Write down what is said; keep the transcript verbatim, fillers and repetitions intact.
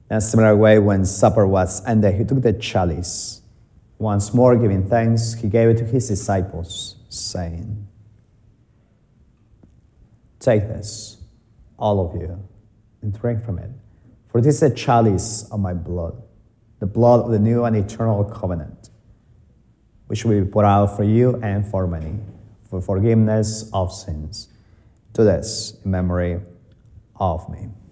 In a similar way, when supper was ended, he took the chalice. Once more giving thanks, he gave it to his disciples, saying, "Take this, all of you, and drink from it. For this is a chalice of my blood, the blood of the new and eternal covenant, which will be poured out for you and for many, for forgiveness of sins. Do this in memory of me."